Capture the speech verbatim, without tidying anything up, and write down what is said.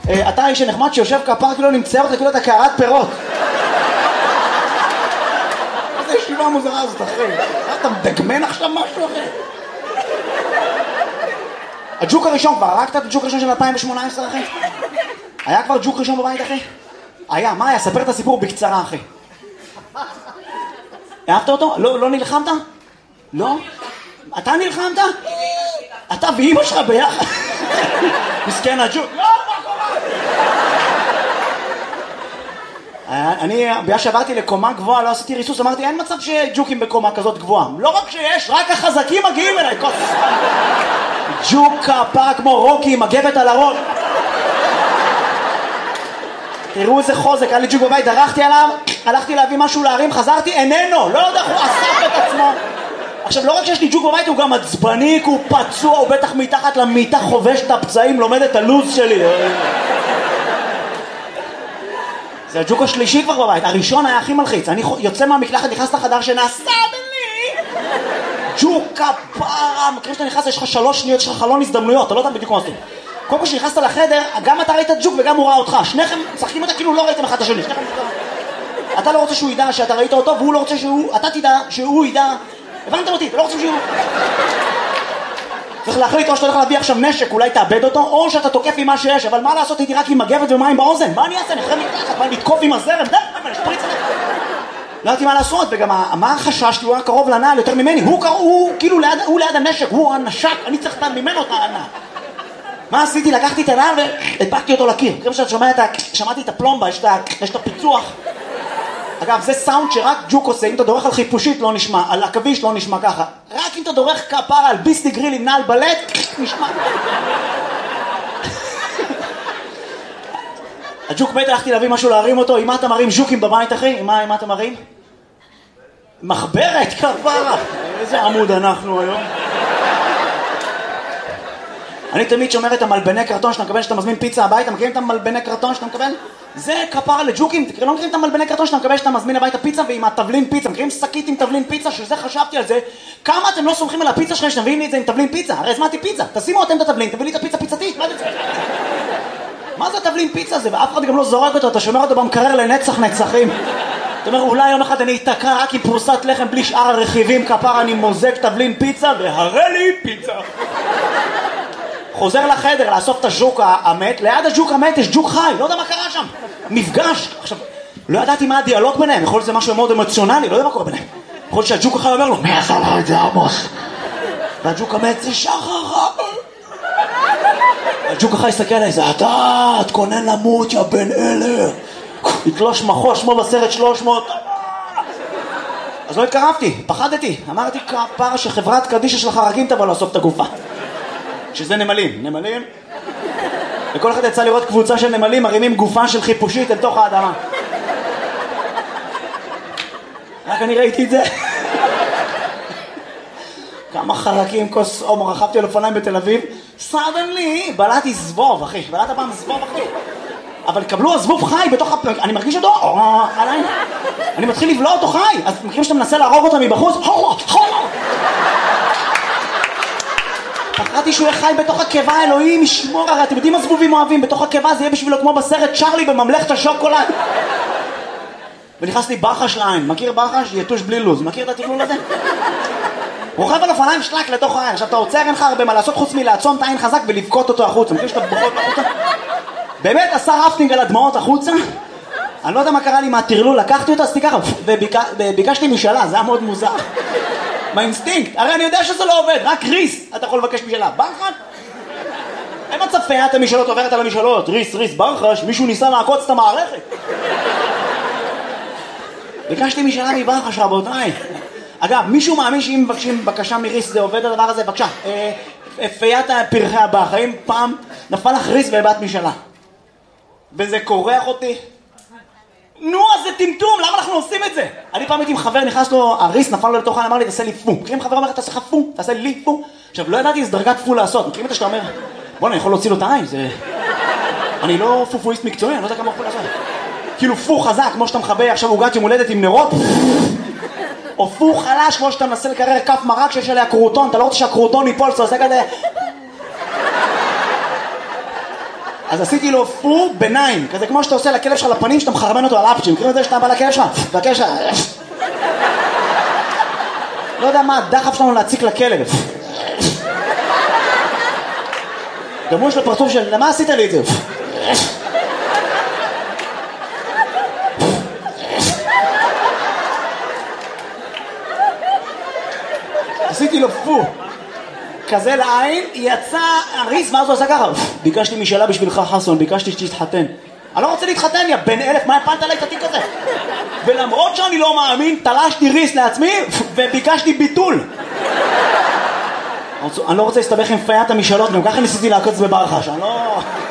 אתה האיש הנחמד שיושב כפר כאילו נמצא אותך כאילו אתה קערת פירות. איזה ישיבה מוזרה הזאת אחי. אתה מדגמן עכשיו משהו אחי? הג'וק הראשון כבר, הרגת את הג'וק הראשון של אלפיים שמונה עשרה אחי? היה כבר ג'וק ראשון בבית אחי? היה, מה היה? ספר את הסיפור בקצרה אחי. אהבת אותו? לא, לא נלחמת? לא? אתה נלחמת? אתה ואמא שלך ביחד? מסכן הג'וק. לא, מה קורה? אני, בגלל שעברתי לקומה גבוהה, לא עשיתי ריסוס, אמרתי, אין מצב שג'וקים בקומה כזאת גבוהה. לא רק שיש, רק החזקים מגיעים אליי. ג'וק כפרה כמו רוקי, מגבת על הראש. תראו איזה חוזק, היה לי ג'וק בבית, דרכתי עליו, הלכתי להביא משהו להרים, חזרתי, איננו, לא יודע, הוא אסף את עצמו. עכשיו, לא רק שיש לי ג'וק בבית, הוא גם עצבני, הוא פצוע, הוא בטח מתחת למיטה חובש את הפצעים, לומד את הלוז שלי. זה הג'וק השלישי כבר בבית, הראשון היה הכי מלחיץ. אני יוצא מהמקלחת, נכנס לחדר שנעשה בלי ג'וק כפרה, מכירים שאתה נכנס, יש לך שלוש שניות, יש לך חלון הזדמנויות, אתה לא יודע בדיוק מה עושים. קודם כל שנכנסת לחדר, גם אתה ראית ג'וק וגם הוא ראה אותך. שניכם צחקים אותה כאילו לא ראיתם אחד את השני. אתה לא רוצה שהוא ידע שאתה ראית אותו, והוא לא רוצה שהוא... אתה תדע שהוא ידע... הבנתם אותי, אתה לא רוצים שהוא... צריך להחליט או שאתה הולך להביא עכשיו נשק, אולי תאבד אותו, או שאתה תוקף עם מה שיש, אבל מה לעשות איתי רק עם מגבת ומים באוזן? מה אני אעשה? נחרם מתחת, מה לתקוף עם הזרם? די, מה, נשפריץ עליך. לא יודעתי מה לעשות, וגם מה החשש? הוא היה קרוב לנעל יותר ממני, הוא, הוא כאילו ליד, הוא ליד הנשק, הוא הנשק, אני צריך לתת ממנו את הנעל. מה עשיתי? לקחתי את הנעל והדבקתי אותו לקיר. כמו שאת שומעת, שמעתי את הפלומבה, יש את הפיצוח. אגב, זה סאונד שרק ג'וק עושה, אם אתה דורך על חיפושית לא נשמע, על עכביש לא נשמע ככה. רק אם אתה דורך כפרה על ביסלי גריל עם נעל בלט, נשמע. הג'וק בית, הלכתי להביא משהו להרים אותו, עם מה אתה מרים ז'וקים בבית אחי? עם מה, עם מה אתה מרים? מחברת, כפרה. איזה עמוד אנחנו היום. אני תמיד שומר את המלבני קרטון שאתה מקבל, שאתה מזמין פיצה הביתה, מכירים את המלבני קרטון שאתה מקבל? זה כפרה לג'וקים, לא מכירים את המלבני קרטון שאתה מקבל שאתה מזמין הביתה פיצה ועם התבלין פיצה, מכירים שקית עם תבלין פיצה, שזה חשבתי על זה, כמה אתם לא סומכים על הפיצה שלכם שתביאים לי את זה עם תבלין פיצה? הרי הזמנתי פיצה, תשימו אתם את התבלין, תביאו לי את הפיצה פיצתית, מה זה זה? מה זה התבלין פיצה הזה? ואף אחד גם לא זורק אותו, אתה שומר אותו במקרר לנצח נצחים. אתה אומר, אולי יום אחד אני אתקע רק עם פרוסת לחם בלי שאר הרכיבים, כפרה אני מוזג תבלין פיצה והראה לי פיצה. חוזר לחדר לאסוף את הג'וק המת, ליד הג'וק המת יש ג'וק חי, לא יודע מה קרה שם. מפגש. עכשיו, לא ידעתי מה הדיאלוג ביניהם, יכול להיות זה משהו מאוד אמוציונלי, לא יודע מה קורה ביניהם. יכול להיות שהג'וק החי אומר לו, מי עשה לך את זה עמוס? והג'וק המת זה שחר. הג'וק החי יסתכל עליי, זה אתה, תכונן למות יא בן אלה. יתלוש מחוש, כמו בסרט שלוש מאות. אז לא התקרבתי, פחדתי. אמרתי כפרה שחברת קדישה של החרקים תבוא לאסוף את הגופה. שזה נמלים, נמלים. וכל אחד יצא לראות קבוצה של נמלים מרימים גופה של חיפושית אל תוך האדמה. רק אני ראיתי את זה. כמה חרקים, כוס עומר, רכבתי על אופניים בתל אביב. סדנלי, בלעתי זבוב, אחי. בלעת פעם זבוב, אחי. אבל קבלו הזבוב חי בתוך הפ... אני מרגיש אותו, עליי. אני מתחיל לבלוע אותו חי. אז מכירים שאתה מנסה להרוג אותו מבחוץ? הולו, הולו. פחדתי שהוא יהיה חי בתוך הקיבה, אלוהים ישמור, הרי אתם יודעים מה זבובים אוהבים? בתוך הקיבה זה יהיה בשבילו כמו בסרט צ'רלי בממלכת השוקולד. ונכנס לי ברחש לעין, מכיר ברחש? יתוש בלי לוז, מכיר את התכלול הזה? רוכב על אופניים שלק לתוך העין, עכשיו אתה עוצר, אין לך הרבה מה לעשות חוץ מלעצום את העין חזק ולבכות אותו החוצה, מכיר שאתה בוכות החוצה? באמת עשה רפטינג על הדמעות החוצה? אני לא יודע מה קרה לי מהטרלול, לקחתי אותו, עשיתי ככה, וביקשתי משאלה, זה היה מאוד מוזר. מהאינסטינקט, הרי אני יודע שזה לא עובד, רק ריס אתה יכול לבקש משאלה, ברחש? אין מצב פיית המשאלות עוברת על המשאלות, ריס, ריס, ברחש, מישהו ניסה לעקוץ את המערכת. ביקשתי משאלה מברחש רבותיי. אגב, מישהו מאמין שאם מבקשים בקשה מריס זה עובד הדבר הזה? בבקשה, פיית פרחי הבח, האם פעם נפל לך ריס והבאת משאלה? וזה קורח אותי? נו, אז זה טמטום, למה אנחנו עושים את זה? אני פעם הייתי עם חבר, נכנס לו, הריס נפל לו לתוך העין, אמר לי, תעשה לי פו. מכירים חבר אומר, תעשה לך פו, תעשה לי פו. עכשיו, לא ידעתי איזה דרגת פו לעשות. מכירים את זה שאתה אומר, בוא, אני יכול להוציא לו את העין, זה... אני לא פופואיסט מקצועי, אני לא יודע כמה פו לעשות. כאילו פו חזק, כמו שאתה מחבא עכשיו עוגת יום הולדת עם נרות, או פו חלש, כמו שאתה מנסה לקרר כף מרק שיש עליה קרוטון, אתה לא רוצה שהקרוטון ייפול, אתה עושה כזה... אז עשיתי לו פו ביניים, כזה כמו שאתה עושה לכלב שלך לפנים, שאתה מחרמן אותו על אפצ'ים, מכירים את זה שאתה בא לכלב שלך? והכלב שלך... לא יודע מה, הדחף שלנו להציק לכלב. גם הוא יש לו פרצוף של, למה עשית לי את זה? עשיתי לו פו. כזה לעין, יצא הריס, ואז הוא עושה ככה. ביקשתי משאלה בשבילך חסון, ביקשתי שתתחתן. אני לא רוצה להתחתן, יא בן אלף, מה הפנת עליי את התיק הזה? ולמרות שאני לא מאמין, תלשתי ריס לעצמי, וביקשתי ביטול. אני לא רוצה להסתבך עם פיית המשאלות, גם ככה ניסיתי לעקוץ בברחש, אני לא...